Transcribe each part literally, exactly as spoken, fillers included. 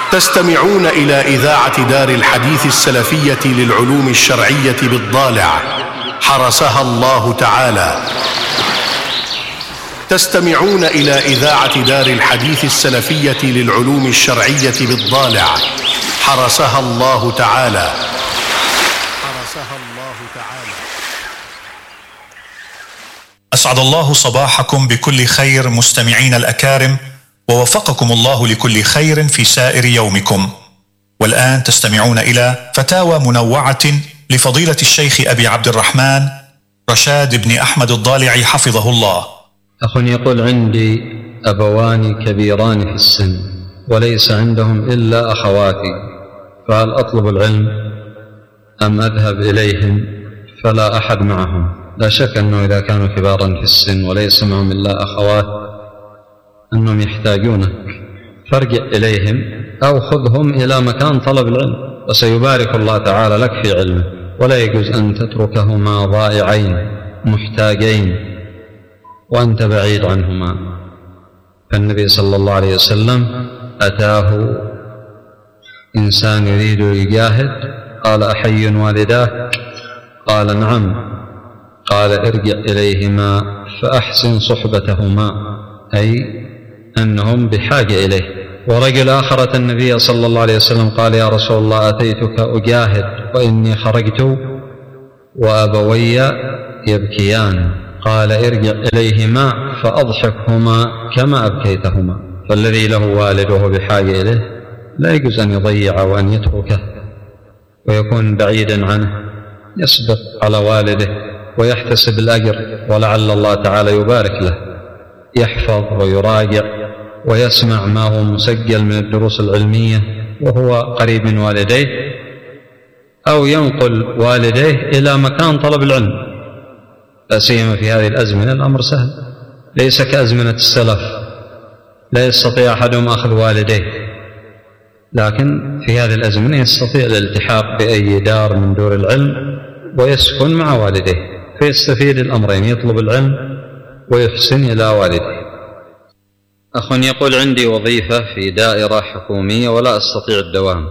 تستمعون إلى إذاعة دار الحديث السلفية للعلوم الشرعية بالضالع حرسها الله تعالى. تستمعون إلى إذاعة دار الحديث السلفية للعلوم الشرعية بالضالع حرسها الله تعالى. حرسها الله تعالى. أسعد الله صباحكم بكل خير مستمعين الأكارم، ووفقكم الله لكل خير في سائر يومكم. والآن تستمعون إلى فتاوى منوعة لفضيلة الشيخ أبي عبد الرحمن رشاد بن أحمد الضالعي حفظه الله. أخ يقول: عندي أبوان كبيران في السن وليس عندهم إلا أخواتي، فهل أطلب العلم أم أذهب إليهم فلا أحد معهم؟ لا شك أنه إذا كانوا كبارا في السن وليس معهم إلا أخوات أنهم يحتاجونك، فارجع إليهم أو خذهم إلى مكان طلب العلم، وسيبارك الله تعالى لك في علمه. ولا يجوز أن تتركهما ضائعين محتاجين وأنت بعيد عنهما. فالنبي صلى الله عليه وسلم أتاه إنسان يريد يجاهد، قال: أحي والداك؟ قال: نعم. قال: ارجع إليهما فأحسن صحبتهما، أي أنهم بحاجة إليه. ورجل آخر أتى النبي صلى الله عليه وسلم قال: يا رسول الله، أتيتك أجاهد وإني خرجت وأبوي يبكيان. قال: ارجع إليهما فأضحكهما كما أبكيتهما. فالذي له والد وهو بحاجة إليه لا يجوز أن يضيع وأن يتركه ويكون بعيدا عنه، يسبق على والده ويحتسب الأجر، ولعل الله تعالى يبارك له، يحفظ ويراجع ويسمع ما هو مسجل من الدروس العلمية وهو قريب من والديه، أو ينقل والديه إلى مكان طلب العلم. لا سيما في هذه الأزمنة الأمر سهل، ليس كأزمنة السلف لا يستطيع أحدهم أخذ والديه، لكن في هذه الأزمنة يستطيع الالتحاق بأي دار من دور العلم ويسكن مع والديه، فيستفيد الأمرين، يطلب العلم ويحسن إلى والديه. أخ يقول: عندي وظيفة في دائرة حكومية ولا أستطيع الدوام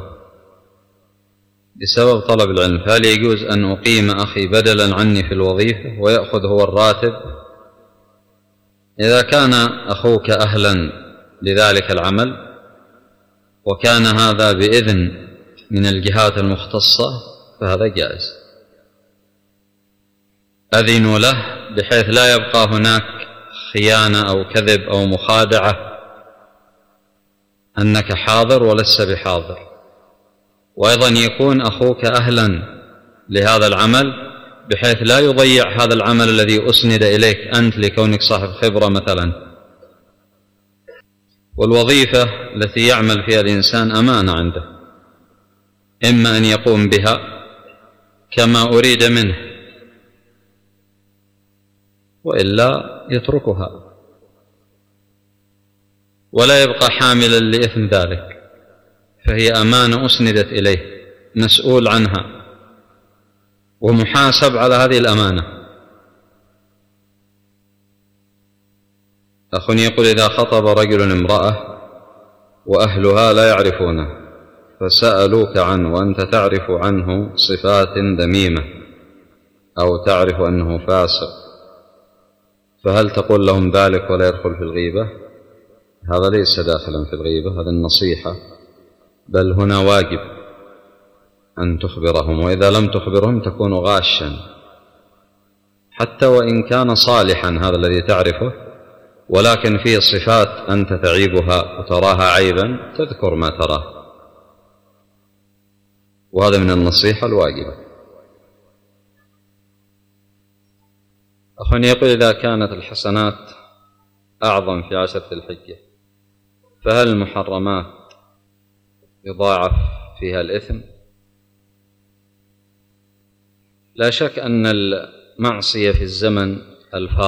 بسبب طلب العلم، فهل يجوز أن أقيم أخي بدلا عني في الوظيفة ويأخذ هو الراتب؟ إذا كان أخوك أهلا لذلك العمل وكان هذا بإذن من الجهات المختصة فهذا جائز، أذنوا له بحيث لا يبقى هناك خيانة أو كذب أو مخادعة أنك حاضر ولست بحاضر. وأيضا يكون أخوك أهلا لهذا العمل بحيث لا يضيع هذا العمل الذي أسند إليك أنت لكونك صاحب خبرة مثلا. والوظيفة التي يعمل فيها الإنسان أمانة عنده، إما أن يقوم بها كما أريد منه وإلا يتركها، ولا يبقى حاملا لإثم ذلك، فهي أمانة أسندت إليه مسؤول عنها ومحاسب على هذه الأمانة. أخ يقول: إذا خطب رجل امرأة وأهلها لا يعرفونه فسألوك عنه وأنت تعرف عنه صفات ذميمة أو تعرف أنه فاسق، فهل تقول لهم ذلك ولا يدخل في الغيبة؟ هذا ليس داخلا في الغيبة، هذا النصيحة، بل هنا واجب أن تخبرهم، وإذا لم تخبرهم تكون غاشا، حتى وإن كان صالحا هذا الذي تعرفه، ولكن فيه صفات أنت تعيبها وتراها عيبا تذكر ما تراه، وهذا من النصيحة الواجبة. أخ يقول: إذا كانت الحسنات أعظم في عشرة الحجة فهل المحرمات يضاعف فيها الإثم؟ لا شك أن المعصية في الزمن الفاضل